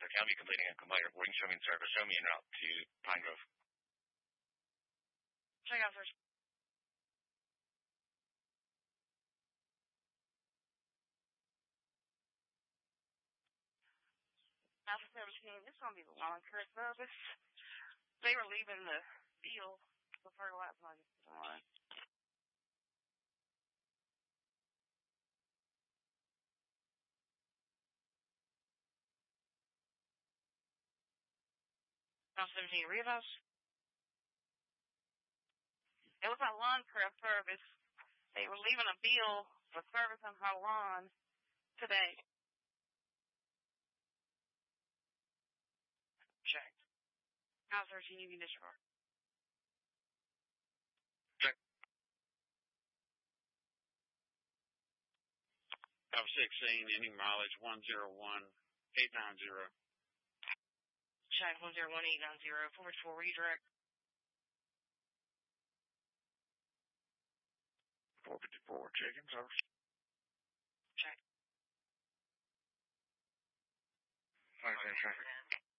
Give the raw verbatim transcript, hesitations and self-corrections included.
Arthur County completing a combined reporting showing service. Show me en route to Pine Grove. Check out first. Alpha seventeen, this is going to be the lawn care service. They were leaving the deal for fertilizer on. Alpha seventeen, read us. It was our lawn care service. They were leaving a bill for service on her lawn today. Check. House thirteen, you need this car. Check. House sixteen, any mileage one zero one eight nine zero. Check one zero one eight nine zero. Forward four, redirect. four fifty-four, chickens, over. Check. Five, five, five.